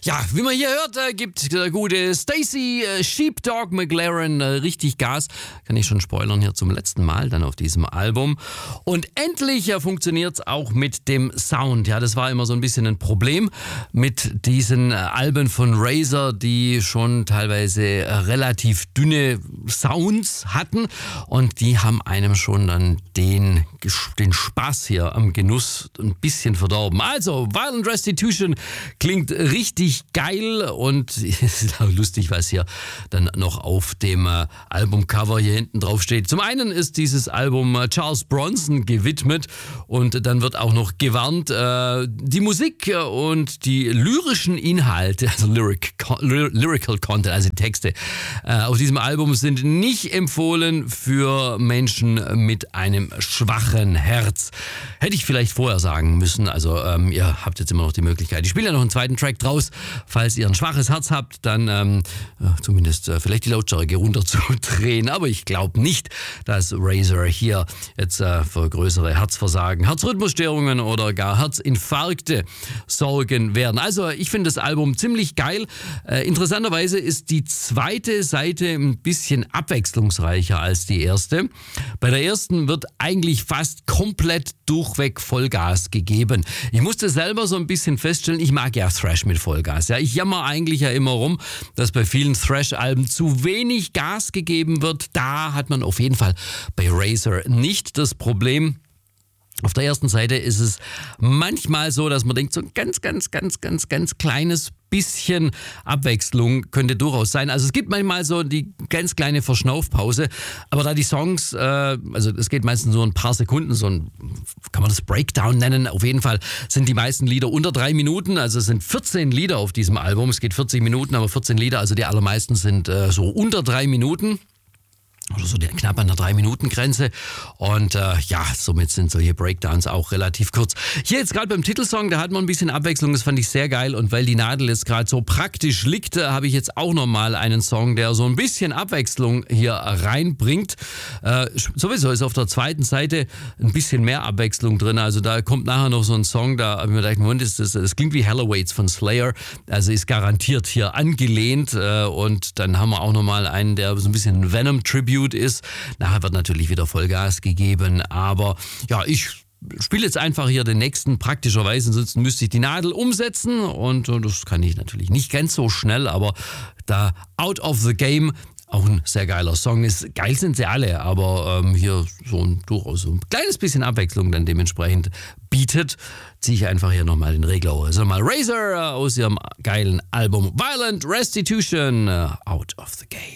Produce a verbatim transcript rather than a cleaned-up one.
Ja, wie man hier hört, äh, gibt der gute Stacey äh, Sheepdog McLaren äh, richtig Gas. Kann ich schon spoilern hier zum letzten Mal dann auf diesem Album. Und endlich äh, funktioniert es auch mit dem Sound. Ja, das war immer so ein bisschen ein Problem mit diesen äh, Alben von Razor, die schon teilweise äh, relativ dünne Sounds hatten. Und die haben einem schon dann den, den Spaß hier am Genuss ein bisschen verdorben. Also, Violent Restitution klingt richtig geil und es ist auch lustig, was hier dann noch auf dem äh, Albumcover hier hinten drauf steht. Zum einen ist dieses Album äh, Charles Bronson gewidmet und dann wird auch noch gewarnt, äh, die Musik äh, und die lyrischen Inhalte, also Lyric, Lyrical Content, also die Texte äh, auf diesem Album sind nicht empfohlen für Menschen mit einem schwachen Herz. Hätte ich vielleicht vorher sagen müssen, also ähm, ihr habt jetzt immer noch die Möglichkeit. Ich spiele ja noch einen zweiten Track draus. Falls ihr ein schwaches Herz habt, dann ähm, zumindest äh, vielleicht die Lautstärke runterzudrehen. Aber ich glaube nicht, dass Razor hier jetzt äh, für größere Herzversagen, Herzrhythmusstörungen oder gar Herzinfarkte sorgen werden. Also ich finde das Album ziemlich geil. Äh, interessanterweise ist die zweite Seite ein bisschen abwechslungsreicher als die erste. Bei der ersten wird eigentlich fast komplett durchweg Vollgas gegeben. Ich musste selber so ein bisschen feststellen, ich mag ja Thrash mit Vollgas. Ja, ich jammer eigentlich ja immer rum, dass bei vielen Thrash-Alben zu wenig Gas gegeben wird. Da hat man auf jeden Fall bei Razor nicht das Problem. Auf der ersten Seite ist es manchmal so, dass man denkt, so ein ganz, ganz, ganz, ganz, ganz kleines bisschen Abwechslung könnte durchaus sein. Also es gibt manchmal so die ganz kleine Verschnaufpause, aber da die Songs, äh, also es geht meistens so ein paar Sekunden, so ein, kann man das Breakdown nennen, auf jeden Fall sind die meisten Lieder unter drei Minuten, also es sind vierzehn Lieder auf diesem Album, es geht vierzig Minuten, aber vierzehn Lieder, also die allermeisten sind äh, so unter drei Minuten. Oder so knapp an der drei Minuten Grenze und äh, ja, somit sind solche Breakdowns auch relativ kurz. Hier jetzt gerade beim Titelsong, da hat man ein bisschen Abwechslung, das fand ich sehr geil und weil die Nadel jetzt gerade so praktisch liegt, äh, habe ich jetzt auch nochmal einen Song, der so ein bisschen Abwechslung hier reinbringt. Äh, sowieso ist auf der zweiten Seite ein bisschen mehr Abwechslung drin, also da kommt nachher noch so ein Song, da habe ich mir gedacht, Moment, das, das, das klingt wie Halloweights von Slayer, also ist garantiert hier angelehnt äh, und dann haben wir auch nochmal einen, der so ein bisschen Venom-Tribute ist. Nachher wird natürlich wieder Vollgas gegeben, aber ja, ich spiele jetzt einfach hier den nächsten praktischerweise, ansonsten müsste ich die Nadel umsetzen und das kann ich natürlich nicht ganz so schnell, aber da Out of the Game, auch ein sehr geiler Song ist. Geil sind sie alle, aber ähm, hier so ein durchaus so ein kleines bisschen Abwechslung dann dementsprechend bietet, ziehe ich einfach hier nochmal den Regler hoch. Also mal Razor äh, aus ihrem geilen Album Violent Restitution, uh, Out of the Game.